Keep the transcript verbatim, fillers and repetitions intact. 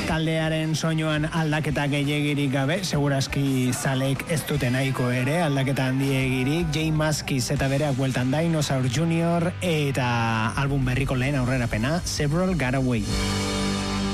taldearen soinuan aldaketa gehiagirik gabe, segurazki zalek ez dute nahiko ere, aldaketa handiegirik, Jay Maskis eta bereak bueltan Dinosaur junior eta album berriko lehen aurrerapena, Several Got Away.